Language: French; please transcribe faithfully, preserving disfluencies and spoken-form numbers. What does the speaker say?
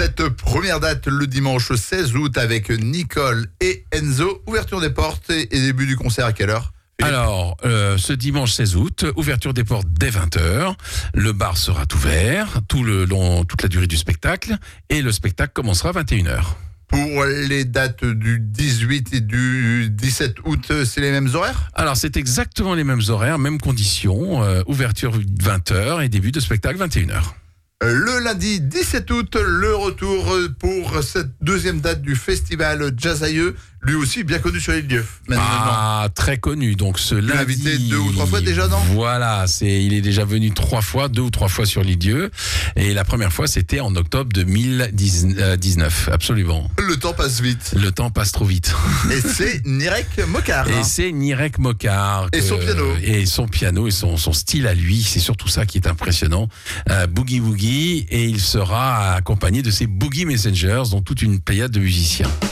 cette première date le dimanche seize août avec Nicole et Enzo. Ouverture des portes et début du concert à quelle heure ? Alors, euh, ce dimanche seize août, ouverture des portes dès vingt heures. Le bar sera ouvert tout le long, toute la durée du spectacle et le spectacle commencera à vingt et une heures. Pour les dates du dix-huit et du dix-sept août, c'est les mêmes horaires ? Alors, c'est exactement les mêmes horaires, mêmes conditions. Euh, ouverture vingt heures et début de spectacle vingt et une heures. Le lundi dix-sept août, le retour pour cette deuxième date du festival Jazz-Aïeux, lui aussi bien connu sur l'île d'Yeu. Ah, très connu. Donc ce lundi. Invité deux ou trois fois déjà, non ? Voilà, c'est, il est déjà venu trois fois, deux ou trois fois sur l'île d'Yeu. Et la première fois, c'était en octobre deux mille dix-neuf. Absolument. Le temps passe vite. Le temps passe trop vite. Et c'est Nirek Mokar. Et c'est Nirek Mokar. Et son piano. Et son piano et son, son style à lui. C'est surtout ça qui est impressionnant. Euh, Boogie Woogie. Et il sera accompagné de ses Boogie Messengers, dont toute une pléiade de musiciens.